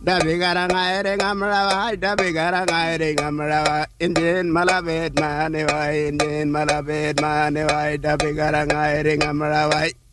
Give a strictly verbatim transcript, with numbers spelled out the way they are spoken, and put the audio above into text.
Dabigaranga Erengamra, Dabigaranga Erengamra, Indian Malabed Manewai, Indian Malabed Manewai, Dabigaranga Erengamra.